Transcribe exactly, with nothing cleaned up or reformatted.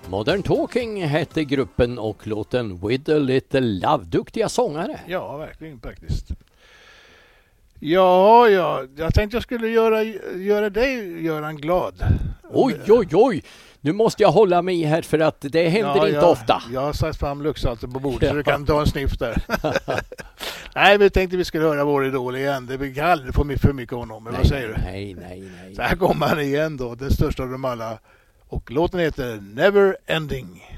Modern Talking hette gruppen och låten With a Little Love. Duktiga sångare. Ja, verkligen faktiskt. Ja, ja, jag tänkte jag skulle göra, göra dig, Göran, glad. Oj, oj, oj. Nu måste jag hålla mig här för att det händer ja, inte jag, ofta. Jag har satt fram luxalter på bordet så du kan ta en sniff där. Nej, vi tänkte vi skulle höra vår idol igen. Det blir aldrig för, för mycket honom. Men nej, vad säger du? Nej, nej, nej. Så här kommer han igen då, den största av dem alla. Och låten heter Never Ending.